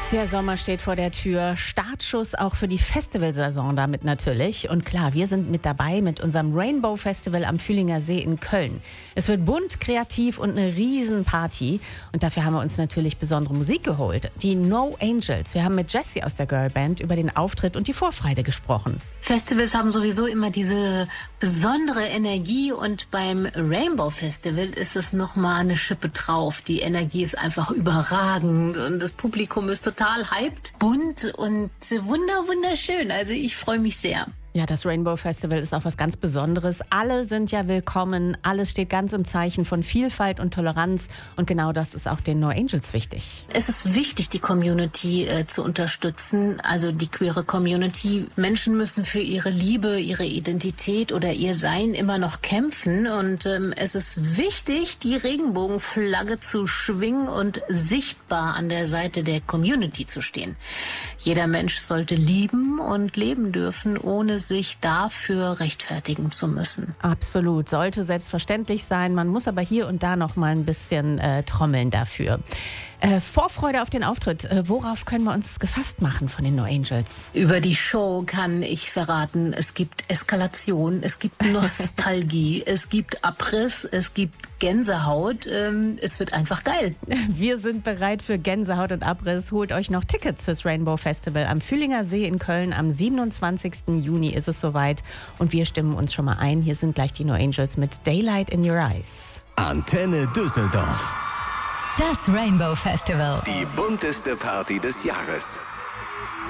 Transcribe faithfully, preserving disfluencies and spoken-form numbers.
Der Sommer steht vor der Tür. Startschuss auch für die Festivalsaison damit natürlich. Und klar, wir sind mit dabei mit unserem Rainbow Festival am Fühlinger See in Köln. Es wird bunt, kreativ und eine Riesenparty. Und dafür haben wir uns natürlich besondere Musik geholt. Die No Angels. Wir haben mit Jessie aus der Girlband über den Auftritt und die Vorfreude gesprochen. Festivals haben sowieso immer diese besondere Energie und beim Rainbow Festival ist es nochmal eine Schippe drauf. Die Energie ist einfach überragend und das Publikum ist total hyped, bunt und wunder wunderschön. Also ich freue mich sehr. Ja, das Rainbow Festival ist auch was ganz Besonderes. Alle sind ja willkommen. Alles steht ganz im Zeichen von Vielfalt und Toleranz. Und genau das ist auch den No Angels wichtig. Es ist wichtig, die Community äh, zu unterstützen, also die queere Community. Menschen müssen für ihre Liebe, ihre Identität oder ihr Sein immer noch kämpfen. Und ähm, es ist wichtig, die Regenbogenflagge zu schwingen und sichtbar an der Seite der Community zu stehen. Jeder Mensch sollte lieben und leben dürfen, ohne sich dafür rechtfertigen zu müssen. Absolut, sollte selbstverständlich sein. Man muss aber hier und da noch mal ein bisschen äh, trommeln dafür. Äh, Vorfreude auf den Auftritt. Äh, worauf können wir uns gefasst machen von den No Angels? Über die Show kann ich verraten, es gibt Eskalation, es gibt Nostalgie, es gibt Abriss, es gibt Gänsehaut. Ähm, es wird einfach geil. Wir sind bereit für Gänsehaut und Abriss. Holt euch noch Tickets fürs Rainbow Festival am Fühlinger See in Köln. Am siebenundzwanzigsten Juni ist es soweit. Und wir stimmen uns schon mal ein. Hier sind gleich die No Angels mit Daylight in Your Eyes. Antenne Düsseldorf. Das Rainbow Festival. Die bunteste Party des Jahres.